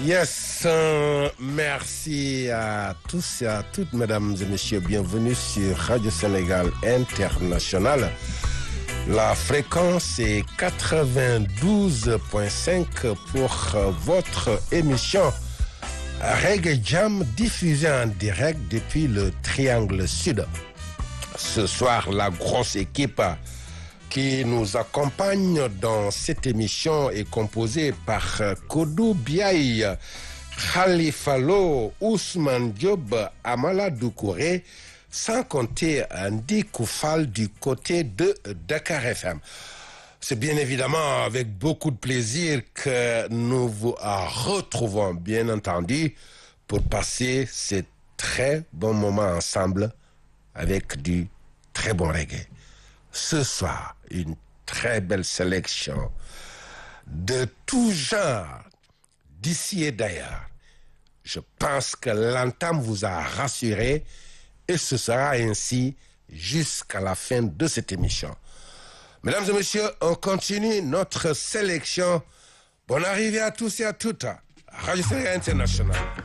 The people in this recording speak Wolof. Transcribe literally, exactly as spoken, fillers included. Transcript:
Yes, euh, merci à tous et à toutes, mesdames et messieurs. Bienvenue sur Radio Sénégal International. La fréquence est quatre-vingt-douze point cinq pour votre émission Reggae Jam diffusée en direct depuis le Triangle Sud. Ce soir, la grosse équipe qui nous accompagne dans cette émission est composée par Kodou Biaye, Khalifa Lo, Ousmane Diop, Amala Doucouré, sans compter Andy Koufal du côté de Dakar F M. C'est bien évidemment avec beaucoup de plaisir que nous vous retrouvons, bien entendu, pour passer ces très bons moments ensemble avec du très bon reggae. Ce soir, une très belle sélection de tout genre, d'ici et d'ailleurs. Je pense que l'entame vous a rassuré et ce sera ainsi jusqu'à la fin de cette émission. Mesdames et messieurs, on continue notre sélection. Bonne arrivée à tous et à toutes. Radio Sénégal International.